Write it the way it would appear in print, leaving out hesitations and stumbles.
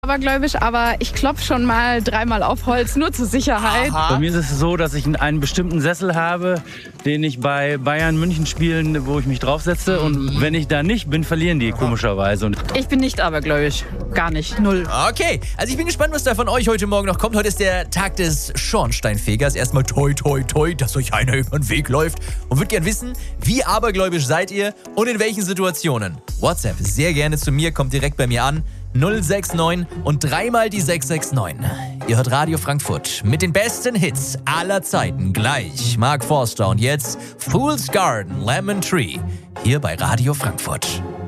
Abergläubisch, aber ich klopfe schon mal 3-mal auf Holz, nur zur Sicherheit. Bei mir ist es so, dass ich einen bestimmten Sessel habe, den ich bei Bayern München spielen, wo ich mich draufsetze. Und wenn ich da nicht bin, verlieren die komischerweise. Und Ich bin nicht abergläubisch. Gar nicht. Null. Okay, also ich bin gespannt, was da von euch heute Morgen noch kommt. Heute ist der Tag des Schornsteinfegers. Erstmal toi, toi, toi, dass euch einer über den Weg läuft. Und würde gern wissen, wie abergläubisch seid ihr und in welchen Situationen? WhatsApp sehr gerne zu mir, kommt direkt bei mir an. 069 und 3-mal die 669. Ihr hört Radio Frankfurt mit den besten Hits aller Zeiten. Gleich Mark Forster und jetzt Fool's Garden, Lemon Tree. Hier bei Radio Frankfurt.